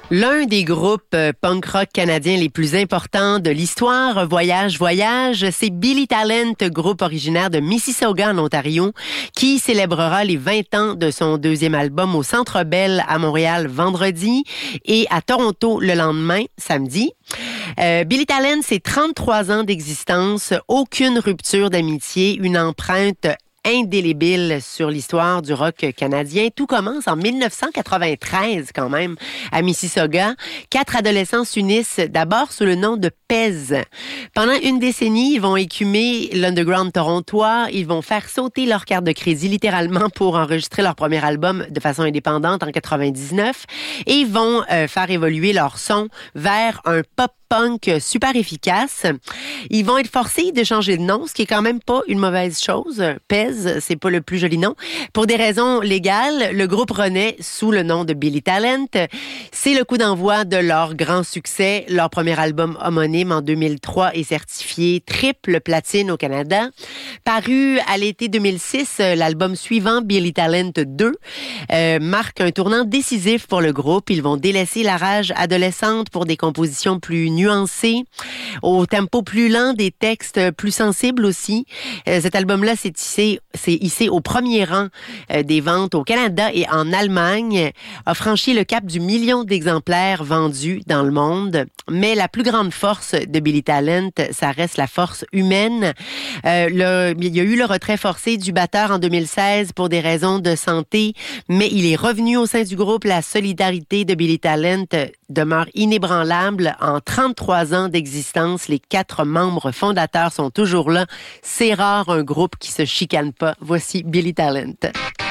L'un des groupes punk rock canadiens les plus importants de l'histoire, Voyage, c'est Billy Talent, groupe originaire de Mississauga en Ontario, qui célébrera les 20 ans de son deuxième album au Centre Bell à Montréal vendredi et à Toronto le lendemain, samedi. Billy Talent, c'est 33 ans d'existence, aucune rupture d'amitié, une empreinte indélébile sur l'histoire du rock canadien. Tout commence en 1993 quand même à Mississauga. 4 adolescents s'unissent d'abord sous le nom de Pez. Pendant une décennie, ils vont écumer l'underground torontois. Ils vont faire sauter leur carte de crédit littéralement pour enregistrer leur premier album de façon indépendante en 99 et ils vont faire évoluer leur son vers un pop-punk super efficace. Ils vont être forcés de changer de nom, ce qui est quand même pas une mauvaise chose. Pez, c'est pas le plus joli nom. Pour des raisons légales, le groupe renaît sous le nom de Billy Talent. C'est le coup d'envoi de leur grand succès. Leur premier album homonyme en 2003 est certifié triple platine au Canada. Paru à l'été 2006, l'album suivant, Billy Talent 2, marque un tournant décisif pour le groupe. Ils vont délaisser la rage adolescente pour des compositions plus nuancées, au tempo plus lent, des textes plus sensibles aussi. Cet album-là s'est hissé au premier rang des ventes au Canada et en Allemagne, a franchi le cap du million d'exemplaires vendus dans le monde. Mais la plus grande force de Billy Talent, ça reste la force humaine. Il y a eu le retrait forcé du batteur en 2016 pour des raisons de santé, mais il est revenu au sein du groupe. La solidarité de Billy Talent demeure inébranlable. En 33 ans d'existence, les 4 membres fondateurs sont toujours là. C'est rare un groupe qui se chicane pas. Voici Billy Talent.